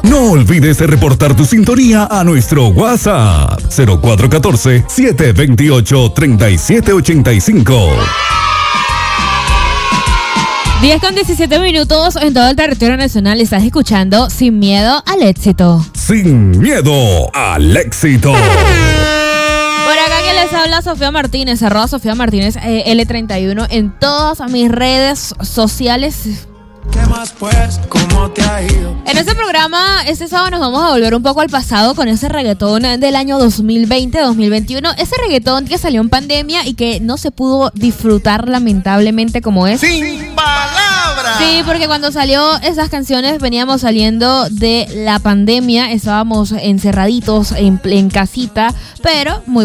No olvides reportar tu sintonía a nuestro WhatsApp 0414-728-3785. 10:17 en todo el territorio nacional. Estás escuchando Sin Miedo al Éxito. Sin miedo al éxito. Por acá que les habla Sofía Martínez, @Sofía Martínez L31 en todas mis redes sociales. ¿Qué más pues? ¿Cómo te ha ido? En este programa, este sábado nos vamos a volver un poco al pasado con ese reggaetón del año 2020-2021. Ese reggaetón que salió en pandemia y que no se pudo disfrutar lamentablemente como es. ¡Sin palabras! Sí, porque cuando salió esas canciones veníamos saliendo de la pandemia, estábamos encerraditos en casita, pero muy